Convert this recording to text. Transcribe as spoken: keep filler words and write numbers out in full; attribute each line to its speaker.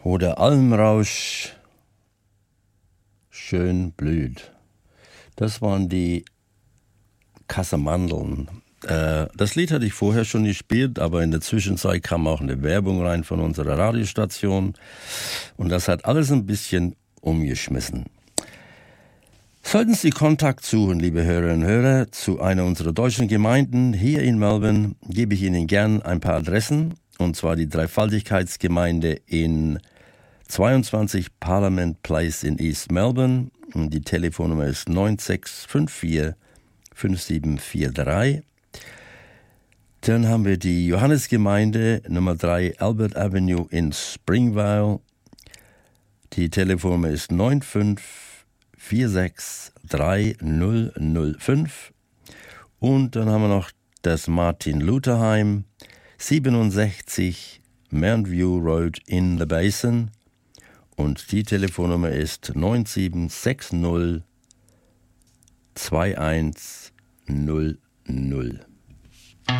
Speaker 1: Wo der Almrausch schön blüht. Das waren die Kassemandeln. Äh, das Lied hatte ich vorher schon gespielt, aber in der Zwischenzeit kam auch eine Werbung rein von unserer Radiostation und das hat alles ein bisschen umgeschmissen. Sollten Sie Kontakt suchen, liebe Hörerinnen und Hörer, zu einer unserer deutschen Gemeinden hier in Melbourne, gebe ich Ihnen gern ein paar Adressen, und zwar die Dreifaltigkeitsgemeinde in zweiundzwanzig Parliament Place in East Melbourne. Und die Telefonnummer ist neun sechs fünf vier fünf sieben vier drei. Dann haben wir die Johannesgemeinde Nummer drei Albert Avenue in Springvale. Die Telefonnummer ist neun fünf vier sechs drei null null fünf. Und dann haben wir noch das Martin Luther Heim, siebenundsechzig Mountview Road in the Basin. Und die Telefonnummer ist neun sieben sechs null zwei eins null null.